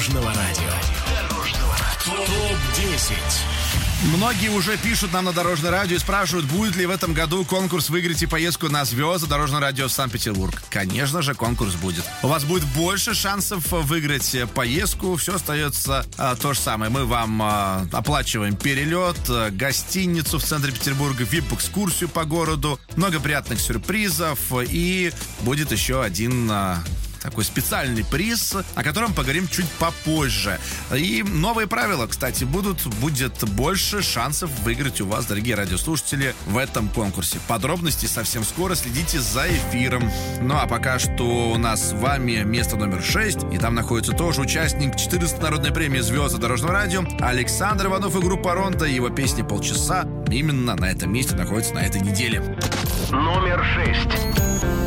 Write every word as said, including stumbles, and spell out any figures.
Дорожного радио. Дорожного радио. топ десять. Многие уже пишут нам на Дорожное радио и спрашивают, будет ли в этом году конкурс «Выиграйте поездку на звезды» Дорожное радио в Санкт-Петербург. Конечно же, конкурс будет. У вас будет больше шансов выиграть поездку. Все остается а, то же самое. Мы вам а, оплачиваем перелет, а, гостиницу в центре Петербурга, ви ай пи-экскурсию по городу, много приятных сюрпризов и будет еще один... А, такой специальный приз, о котором поговорим чуть попозже. И новые правила, кстати, будут. Будет больше шансов выиграть у вас, дорогие радиослушатели, в этом конкурсе. Подробности совсем скоро. Следите за эфиром. Ну а пока что у нас с вами место номер шесть. И там находится тоже участник четырнадцатой народной премии «Звезды Дорожного радио» Александр Иванов и группа «Ронда». Его песня «Полчаса» именно на этом месте находится на этой неделе. Номер шесть.